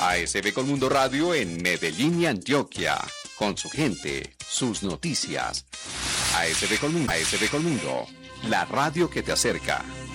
ASB Colmundo Radio en Medellín y Antioquia, con su gente, sus noticias. ASB Colmundo, la radio que te acerca.